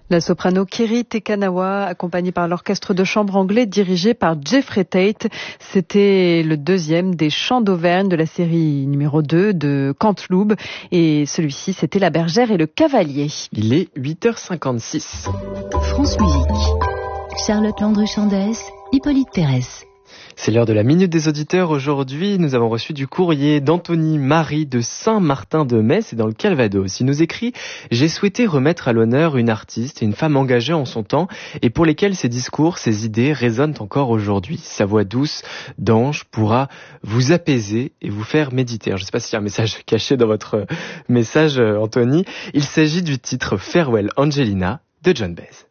La soprano Keri Tekanawa, accompagnée par l'orchestre de chambre anglais dirigé par Jeffrey Tate. C'était le deuxième des chants d'Auvergne de la série numéro 2 de Canteloube. Et celui-ci, c'était La Bergère et le Cavalier. Il est 8h56. France Musique. Charlotte Landru-Chandès, Hippolyte Pérez. C'est l'heure de la Minute des Auditeurs. Aujourd'hui, nous avons reçu du courrier d'Anthony Marie de Saint-Martin-de-Metz et dans le Calvados. Il nous écrit « J'ai souhaité remettre à l'honneur une artiste et une femme engagée en son temps et pour lesquelles ses discours, ses idées résonnent encore aujourd'hui. Sa voix douce d'ange pourra vous apaiser et vous faire méditer. » Je ne sais pas s'il y a un message caché dans votre message, Anthony. Il s'agit du titre « Farewell Angelina » de John Baez.